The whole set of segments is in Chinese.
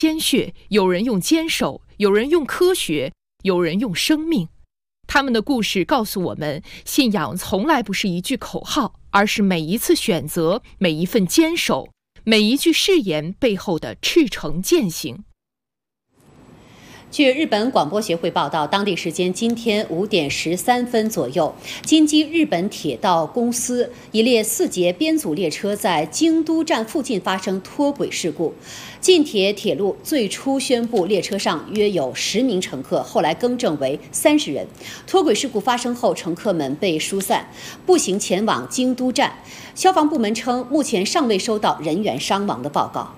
鲜血，有人用坚守，有人用科学，有人用生命。他们的故事告诉我们，信仰从来不是一句口号，而是每一次选择，每一份坚守，每一句誓言背后的赤诚践行。 据日本广播协会报道，当地时间今天5点13分左右，京畿日本铁道公司一列4节编组列车在京都站附近发生脱轨事故。近铁铁路最初宣布列车上约有10名乘客，后来更正为30人。脱轨事故发生后，乘客们被疏散，步行前往京都站。消防部门称，目前尚未收到人员伤亡的报告。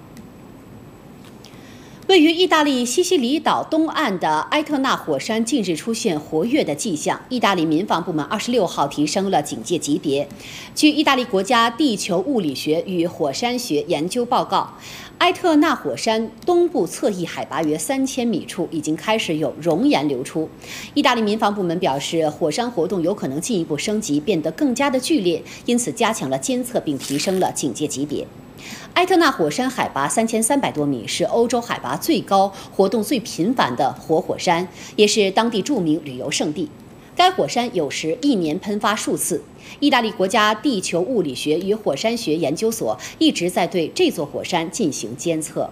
位于意大利西西里岛东岸的埃特纳火山近日出现活跃的迹象，意大利民防部门26号提升了警戒级别。据意大利国家地球物理学与火山学研究报告，埃特纳火山东部侧翼海拔约3000米处已经开始有熔岩流出。意大利民防部门表示，火山活动有可能进一步升级，变得更加的剧烈，因此加强了监测并提升了警戒级别。埃特纳火山海拔3300多米，是欧洲海拔最高、活动最频繁的活火山，也是当地著名旅游胜地。该火山有时1年喷发数次。意大利国家地球物理学与火山学研究所一直在对这座火山进行监测。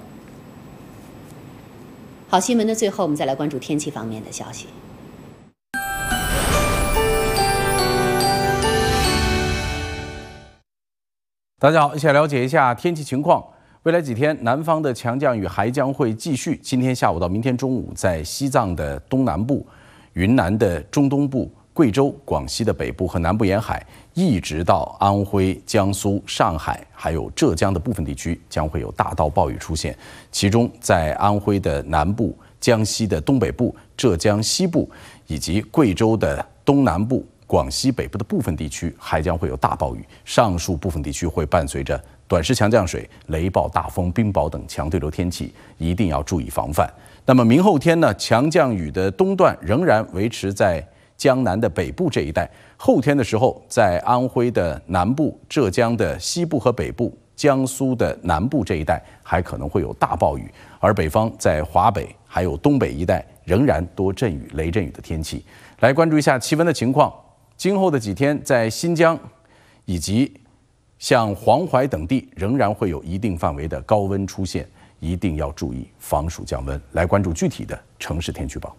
好，新闻的最后，我们再来关注天气方面的消息。 大家好，一起来了解一下天气情况。未来几天，南方的强降雨还将会继续。今天下午到明天中午，在西藏的东南部、云南的中东部、贵州、广西的北部和南部沿海，一直到安徽、江苏、上海，还有浙江的部分地区，将会有大到暴雨出现。其中，在安徽的南部、江西的东北部、浙江西部以及贵州的东南部、广西北部的部分地区还将会有大暴雨，上述部分地区会伴随着短时强降水、雷暴、大风、冰雹等强对流天气，一定要注意防范。那么明后天呢，强降雨的东段仍然维持在江南的北部这一带，后天的时候，在安徽的南部、浙江的西部和北部、江苏的南部这一带还可能会有大暴雨，而北方在华北还有东北一带仍然多阵雨、雷阵雨的天气。来关注一下气温的情况。今后的几天，在新疆以及像黄淮等地仍然会有一定范围的高温出现，一定要注意防暑降温。来关注具体的城市天气预报。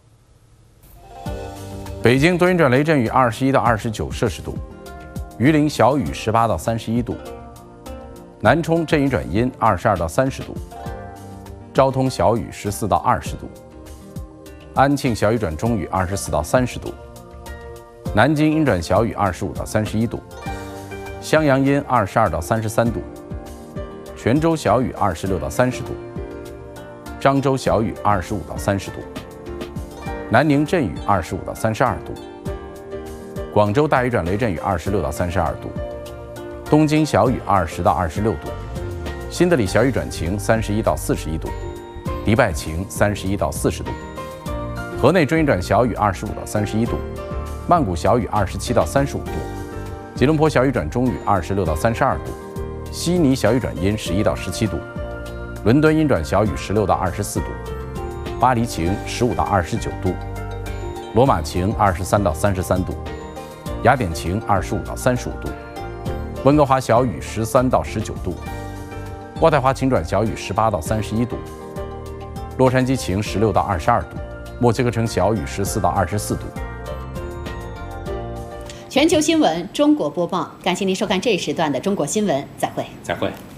北京多云转雷阵雨21到29摄氏度，榆林小雨18到31度，南充阵雨转阴22到30度，昭通小雨14到20度，安庆小雨转中雨24到30度。南京阴转小雨25到31度，襄阳阴22到33度，泉州小雨26到30度，漳州小雨25到30度，南宁阵雨25到32度，广州大雨转雷阵雨26到32度，东京小雨20到26度，新德里小雨转晴31到41度，迪拜晴31到40度，河内阵雨转小雨25到31度，曼谷小雨27到35度，吉隆坡小雨转中雨26到32度，悉尼小雨转阴11到17度，伦敦阴转小雨16到24度，巴黎晴15到29度，罗马晴23到33度，雅典晴25到35度，温哥华小雨13到19度，渥太华晴转小雨18到31度，洛杉矶晴16到22度，墨西哥城小雨14到24度。 全球新闻中国播报，感谢您收看这一时段的中国新闻，再会。 再会。